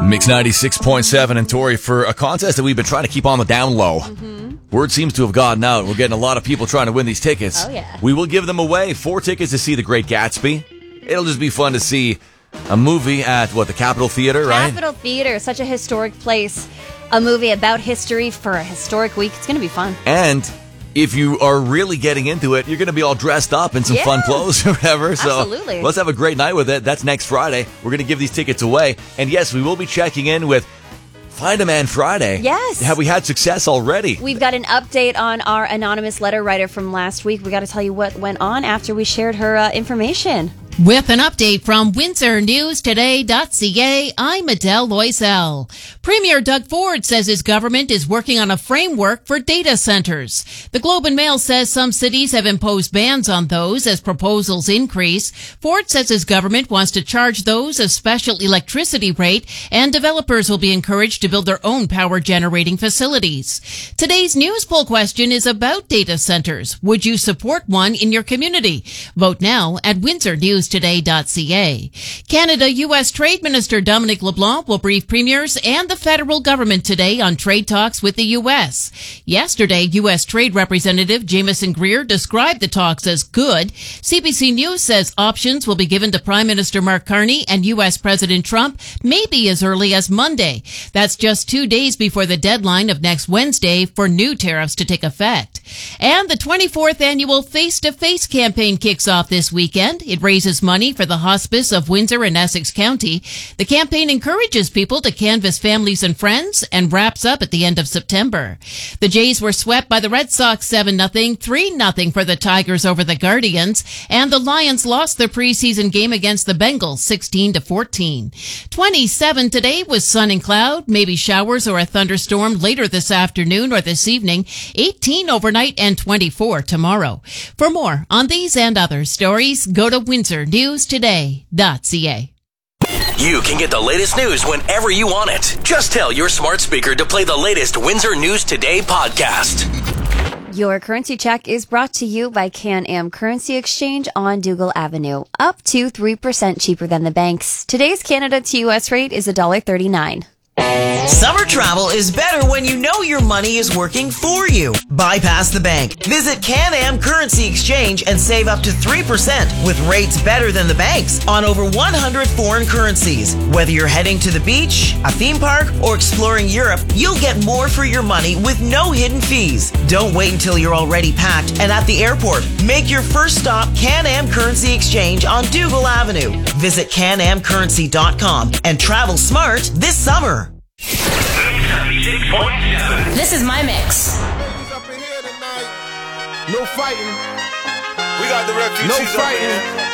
Mix 96.7 and Tori for a contest that we've been trying to keep on the down low. Word seems to have gotten out. We're getting a lot of people trying to win these tickets. Oh, yeah. We will give them away. 4 tickets to see The Great Gatsby. It'll just be fun to see a movie at, the Capitol Theater, right? Capitol Theater, such a historic place. A movie about history for a historic week. It's going to be fun. And if you are really getting into it, you're going to be all dressed up in some fun clothes or whatever. So absolutely. Let's have a great night with it. That's next Friday. We're going to give these tickets away. And yes, we will be checking in with Find a Man Friday. Yes. Have we had success already? We've got an update on our anonymous letter writer from last week. We got to tell you what went on after we shared her information. With an update from WindsorNewsToday.ca, I'm Adele Loisel. Premier Doug Ford says his government is working on a framework for data centers. The Globe and Mail says some cities have imposed bans on those as proposals increase. Ford says his government wants to charge those a special electricity rate, and developers will be encouraged to build their own power generating facilities. Today's news poll question is about data centers. Would you support one in your community? Vote now at WindsorNewsToday.ca. Canada-U.S. Trade Minister Dominic LeBlanc will brief premiers and the federal government today on trade talks with the U.S. Yesterday, U.S. Trade Representative Jameson Greer described the talks as good. CBC News says options will be given to Prime Minister Mark Carney and U.S. President Trump maybe as early as Monday. That's just 2 days before the deadline of next Wednesday for new tariffs to take effect. And the 24th annual Face to Face campaign kicks off this weekend. It raises money for the hospice of Windsor and Essex County. The campaign encourages people to canvass families and friends and wraps up at the end of September. The Jays were swept by the Red Sox 7-0, 3-0 for the Tigers over the Guardians, and the Lions lost their preseason game against the Bengals 16-14. 27 today with sun and cloud, maybe showers or a thunderstorm later this afternoon or this evening, 18 overnight and 24 tomorrow. For more on these and other stories, go to WindsorNewsToday.ca. You can get the latest news whenever you want it. Just tell your smart speaker to play the latest Windsor News Today podcast. Your currency check is brought to you by Can-Am Currency Exchange on Dougal Avenue. Up to 3% cheaper than the banks. Today's Canada to U.S. rate is $1.39. Summer travel is better when you know your money is working for you. Bypass the bank. Visit Can-Am Currency Exchange and save up to 3% with rates better than the banks on over 100 foreign currencies. Whether you're heading to the beach, a theme park, or exploring Europe, you'll get more for your money with no hidden fees. Don't wait until you're already packed and at the airport. Make your first stop Can-Am Currency Exchange on Dougal Avenue. Visit CanAmCurrency.com and travel smart this summer. 76.7. This is my mix. Ladies up in here tonight. No fighting. We got the refugees No up in fighting. here.